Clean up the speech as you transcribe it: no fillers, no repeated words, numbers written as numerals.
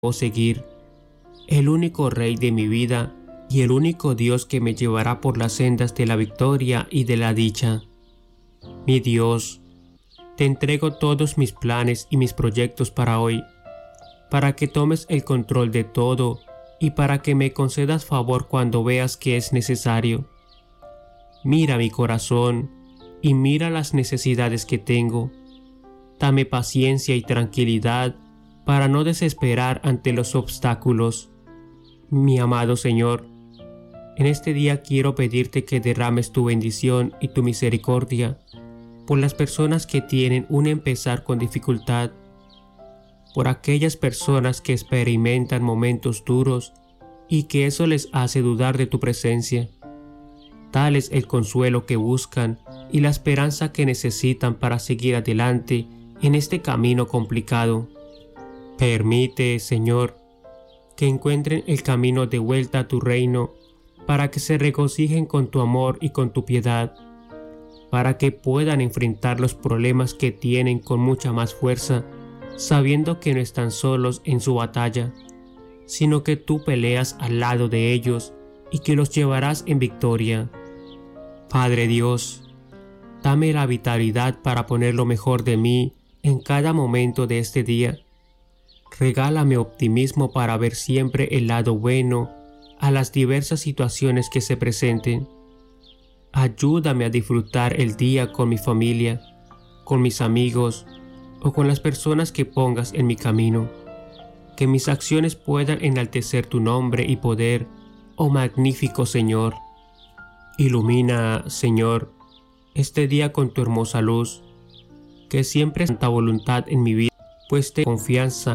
debo seguir, el único Rey de mi vida y el único Dios que me llevará por las sendas de la victoria y de la dicha. Mi Dios, te entrego todos mis planes y mis proyectos para hoy, para que tomes el control de todo y para que me concedas favor cuando veas que es necesario. Mira mi corazón y mira las necesidades que tengo. Dame paciencia y tranquilidad para no desesperar ante los obstáculos. Mi amado Señor, en este día quiero pedirte que derrames tu bendición y tu misericordia por las personas que tienen un empezar con dificultad, por aquellas personas que experimentan momentos duros y que eso les hace dudar de tu presencia. Dales el consuelo que buscan y la esperanza que necesitan para seguir adelante en este camino complicado. Permite, Señor, que encuentren el camino de vuelta a tu reino, para que se regocijen con tu amor y con tu piedad, para que puedan enfrentar los problemas que tienen con mucha más fuerza, sabiendo que no están solos en su batalla, sino que tú peleas al lado de ellos y que los llevarás en victoria. Padre Dios, dame la vitalidad para poner lo mejor de mí en cada momento de este día. Regálame optimismo para ver siempre el lado bueno a las diversas situaciones que se presenten. Ayúdame a disfrutar el día con mi familia, con mis amigos o con las personas que pongas en mi camino. Que mis acciones puedan enaltecer tu nombre y poder, oh magnífico Señor. Ilumina, Señor, este día con tu hermosa luz, que siempre es tanta voluntad en mi vida, pues te confianza